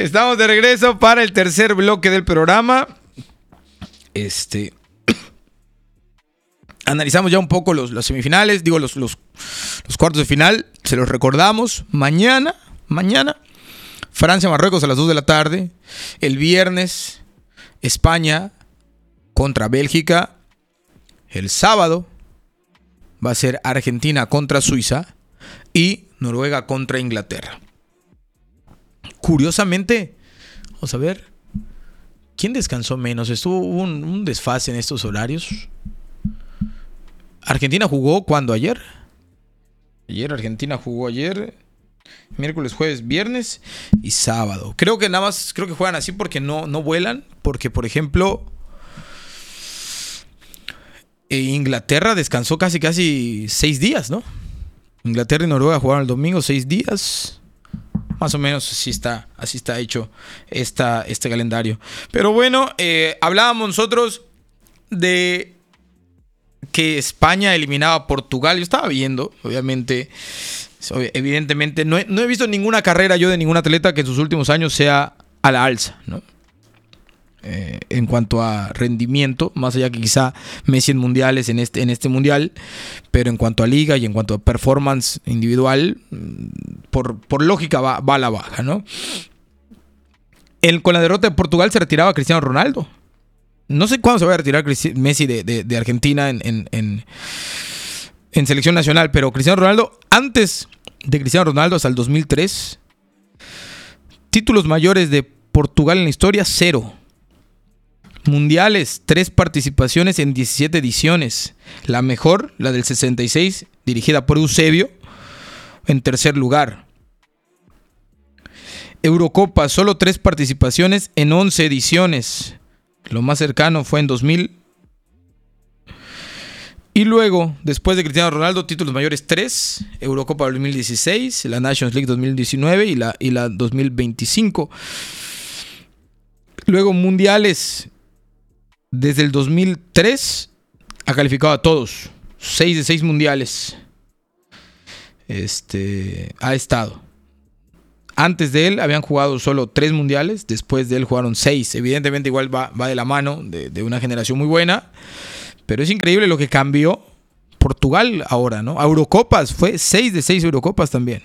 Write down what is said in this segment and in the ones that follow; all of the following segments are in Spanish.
Estamos de regreso para el tercer bloque del programa. Analizamos ya un poco las semifinales, los cuartos de final. Se los recordamos. Mañana, Francia-Marruecos a las 2 de la tarde. El viernes, España contra Bélgica. El sábado va a ser Argentina contra Suiza y Noruega contra Inglaterra. Curiosamente, vamos a ver, ¿quién descansó menos? Hubo un desfase en estos horarios. Argentina jugó ¿cuándo? ¿Ayer? Argentina jugó ayer, miércoles, jueves, viernes y sábado. Creo que juegan así porque no vuelan, porque por ejemplo Inglaterra descansó casi 6 días, ¿no? Inglaterra y Noruega jugaron el domingo 6 días. Más o menos así está hecho este calendario. Pero bueno, hablábamos nosotros de que España eliminaba a Portugal. Yo estaba viendo, evidentemente, no he visto ninguna carrera yo de ningún atleta que en sus últimos años sea a la alza, ¿no? En cuanto a rendimiento, más allá que quizá Messi en mundiales en este mundial, pero en cuanto a liga y en cuanto a performance individual, por lógica va a la baja, ¿no? Con la derrota de Portugal se retiraba Cristiano Ronaldo. No sé cuándo se va a retirar Messi de Argentina en selección nacional, pero Cristiano Ronaldo, antes de Cristiano Ronaldo hasta el 2003, títulos mayores de Portugal en la historia, 0. Mundiales, 3 participaciones en 17 ediciones. La mejor, la del 66, dirigida por Eusebio, en tercer lugar. Eurocopa, solo 3 participaciones en 11 ediciones. Lo más cercano fue en 2000. Y luego, después de Cristiano Ronaldo, títulos mayores 3. Eurocopa 2016, la Nations League 2019 y la 2025. Luego mundiales. Desde el 2003 ha calificado a todos. 6 de 6 mundiales. Ha estado. Antes de él habían jugado solo 3 mundiales. Después de él jugaron 6. Evidentemente igual va de la mano de una generación muy buena. Pero es increíble lo que cambió Portugal ahora, ¿no? A Eurocopas fue 6 de 6 Eurocopas también.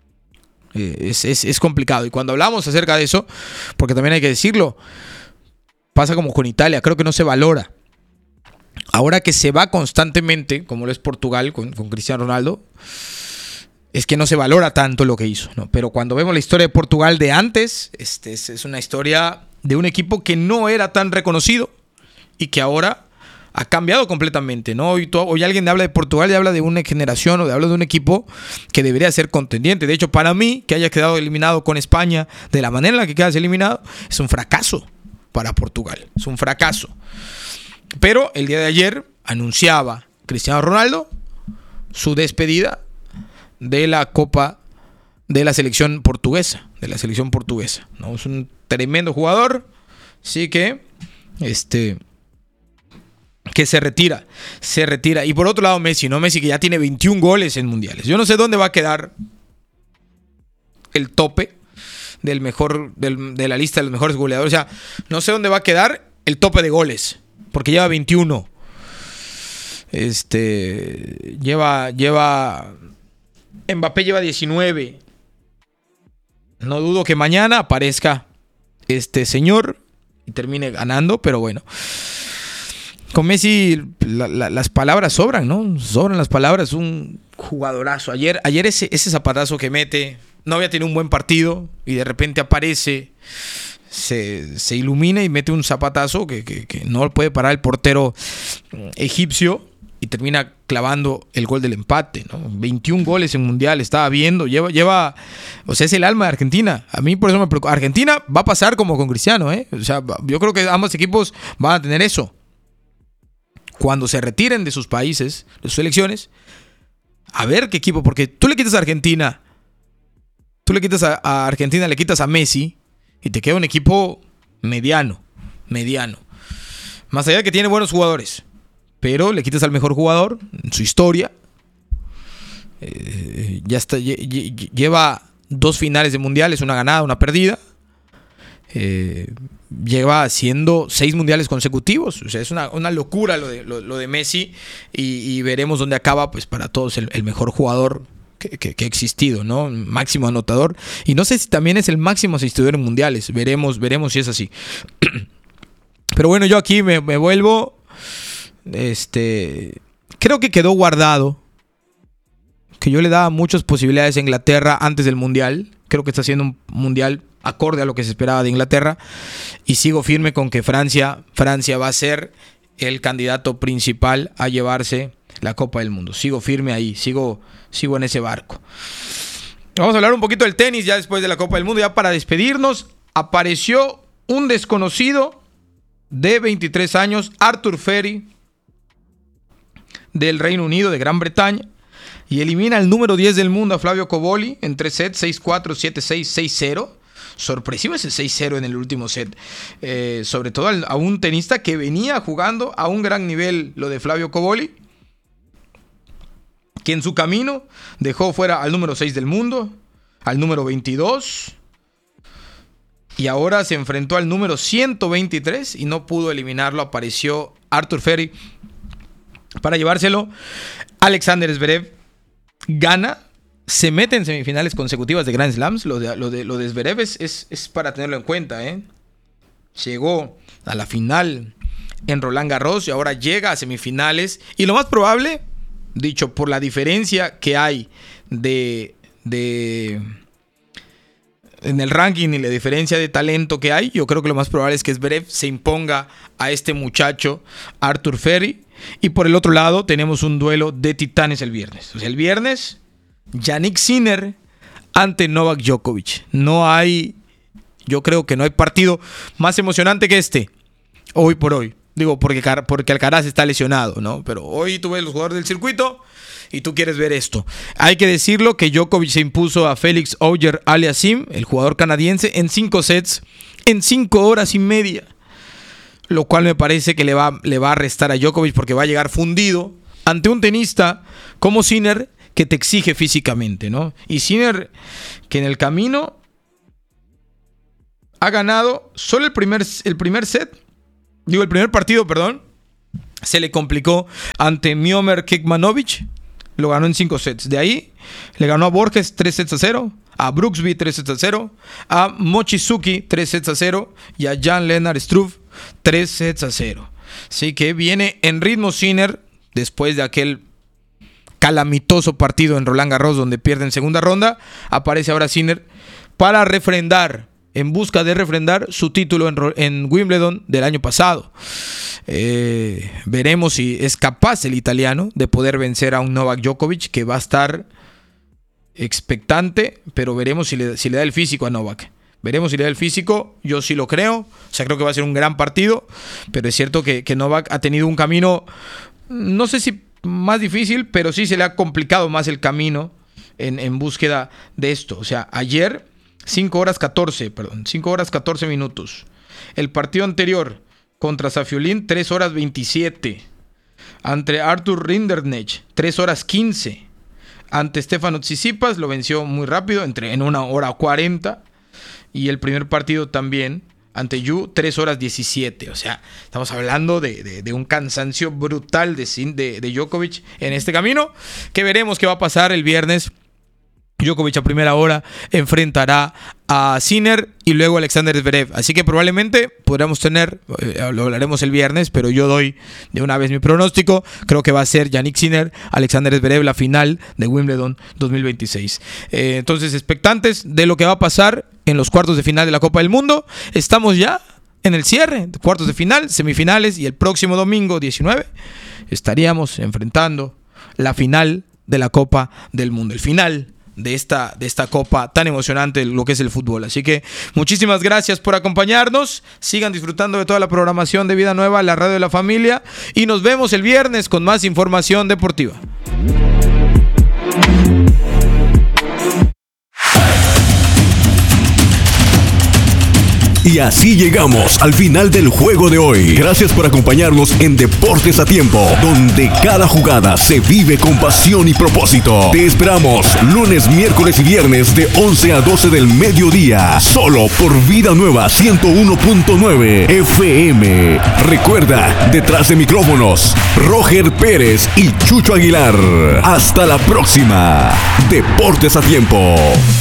Es complicado. Y cuando hablamos acerca de eso, porque también hay que decirlo, pasa como con Italia, creo que no se valora. Ahora que se va constantemente, como lo es Portugal con Cristiano Ronaldo, es que no se valora tanto lo que hizo, ¿no? Pero cuando vemos la historia de Portugal de antes, es una historia de un equipo que no era tan reconocido y que ahora ha cambiado completamente, ¿no? Hoy alguien habla de Portugal y habla de una generación o habla de un equipo que debería ser contendiente. De hecho, para mí, que haya quedado eliminado con España de la manera en la que quedas eliminado, es un fracaso para Portugal. Es un fracaso. Pero el día de ayer anunciaba Cristiano Ronaldo su despedida de la Copa de la selección portuguesa. ¿No? Es un tremendo jugador. Así que que se retira. Y por otro lado Messi, ¿no? Messi que ya tiene 21 goles en mundiales. Yo no sé dónde va a quedar el tope de la lista de los mejores goleadores. O sea, no sé dónde va a quedar el tope de goles, porque lleva 21. Mbappé lleva 19. No dudo que mañana aparezca este señor y termine ganando, pero bueno. Con Messi las palabras sobran, ¿no? Sobran las palabras. Un jugadorazo. Ayer ese zapatazo que mete, no había tenido un buen partido y de repente aparece, se ilumina y mete un zapatazo que no puede parar el portero egipcio y termina clavando el gol del empate, ¿no? 21 goles en mundial, estaba viendo, lleva, o sea, es el alma de Argentina. A mí por eso me preocupa. Argentina va a pasar como con Cristiano, ¿eh? O sea, yo creo que ambos equipos van a tener eso. Cuando se retiren de sus países, de sus selecciones, a ver qué equipo, porque tú le quitas a Argentina, le quitas a Messi y te queda un equipo mediano. Más allá de que tiene buenos jugadores, pero le quitas al mejor jugador en su historia. Ya está, lleva 2 finales de mundiales, una ganada, una perdida. lleva haciendo 6 mundiales consecutivos. O sea, es una locura lo de Messi, y veremos dónde acaba, pues para todos el mejor jugador que ha existido, ¿no? Máximo anotador, y no sé si también es el máximo asistidor en mundiales. Veremos si es así. Pero bueno, yo aquí me vuelvo, creo que quedó guardado que yo le daba muchas posibilidades a Inglaterra antes del mundial. Creo que está haciendo un mundial acorde a lo que se esperaba de Inglaterra, y sigo firme con que Francia va a ser el candidato principal a llevarse la Copa del Mundo. Sigo firme ahí, sigo en ese barco. Vamos a hablar un poquito del tenis ya después de la Copa del Mundo. Ya para despedirnos, apareció un desconocido de 23 años, Arthur Feri, del Reino Unido, de Gran Bretaña, y elimina al número 10 del mundo, a Flavio Cobolli, en 3 sets, 6-4, 7-6, 6-0. Sorpresivo ese 6-0 en el último set. Sobre todo a un tenista que venía jugando a un gran nivel, lo de Flavio Cobolli, que en su camino dejó fuera al número 6 del mundo, al número 22, y ahora se enfrentó al número 123 y no pudo eliminarlo. Apareció Arthur Feri para llevárselo. Alexander Zverev gana, se mete en semifinales consecutivas de Grand Slams. Lo de Zverev es para tenerlo en cuenta, Llegó a la final en Roland Garros y ahora llega a semifinales, y lo más probable, dicho por la diferencia que hay en el ranking y la diferencia de talento que hay, yo creo que lo más probable es que Zverev se imponga a este muchacho Arthur Feri. Y por el otro lado tenemos un duelo de titanes el viernes. O sea, el viernes, Jannik Sinner ante Novak Djokovic. Yo creo que no hay partido más emocionante que este, hoy por hoy. Digo, porque Alcaraz está lesionado, ¿no? Pero hoy tú ves los jugadores del circuito y tú quieres ver esto. Hay que decirlo que Djokovic se impuso a Félix Auger-Aliassime, el jugador canadiense, en 5 sets, en 5 horas y media. Lo cual me parece que le va a restar a Djokovic, porque va a llegar fundido ante un tenista como Sinner, que te exige físicamente, ¿no? Y Sinner, que en el camino ha ganado solo el primer partido, se le complicó ante Miomir Kekmanovic, lo ganó en 5 sets. De ahí le ganó a Borges 3-0, a Brooksby 3-0, a Mochizuki 3-0 y a Jan-Lennard Struff 3-0. Así que viene en ritmo Sinner después de aquel calamitoso partido en Roland Garros donde pierde en segunda ronda. Aparece ahora Sinner para en busca de refrendar su título en Wimbledon del año pasado. Veremos si es capaz el italiano de poder vencer a un Novak Djokovic, que va a estar expectante, pero veremos si le da el físico a Novak. Yo sí lo creo. O sea, creo que va a ser un gran partido, pero es cierto que Novak ha tenido un camino, no sé si más difícil, pero sí se le ha complicado más el camino en búsqueda de esto. O sea, ayer 5 horas 14 minutos. El partido anterior contra Safiulin, 3 horas 27. Ante Arthur Rinderknecht, 3 horas 15. Ante Stefano Tsitsipas lo venció muy rápido, en 1 hora 40. Y el primer partido también ante Yu, 3 horas 17. O sea, estamos hablando de un cansancio brutal de Djokovic en este camino, que veremos qué va a pasar el viernes. Djokovic a primera hora enfrentará a Sinner y luego a Alexander Zverev. Así que probablemente podremos tener, lo hablaremos el viernes, pero yo doy de una vez mi pronóstico. Creo que va a ser Jannik Sinner, Alexander Zverev, la final de Wimbledon 2026. Entonces, expectantes de lo que va a pasar en los cuartos de final de la Copa del Mundo. Estamos ya en el cierre, cuartos de final, semifinales, y el próximo domingo 19 estaríamos enfrentando la final de la Copa del Mundo, el final de esta copa tan emocionante, lo que es el fútbol. Así que muchísimas gracias por acompañarnos. Sigan disfrutando de toda la programación de Vida Nueva, la radio de la familia, y nos vemos el viernes con más información deportiva. Y así llegamos al final del juego de hoy. Gracias por acompañarnos en Deportes a Tiempo, donde cada jugada se vive con pasión y propósito. Te esperamos lunes, miércoles y viernes de 11 a 12 del mediodía, solo por Vida Nueva 101.9 FM. Recuerda, detrás de micrófonos, Roger Pérez y Chucho Aguilar. Hasta la próxima. Deportes a Tiempo.